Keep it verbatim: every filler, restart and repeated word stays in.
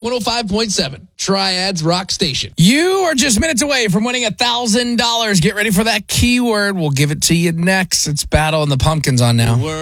one oh five point seven, Triads Rock Station. You are just minutes away from winning one thousand dollars. Get ready for that keyword. We'll give it to you next. It's Battle in the Pumpkins on now.